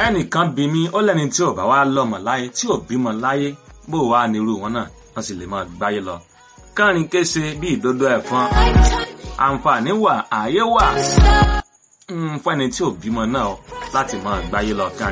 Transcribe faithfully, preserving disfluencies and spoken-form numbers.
ẹnìkan bí mi ó lẹ́ni tí ò bá wá lọ́mọ láyé tí ò bímọ láyé bó wà nírú wọn náà wọ́n sì lè máa gbáyé lọ kánrin kése bí ìdodo ẹ̀fọn àǹfààní wà ààyè wà fún ẹni tí ò bímọ náà láti máa gbáyé lọ kánrin.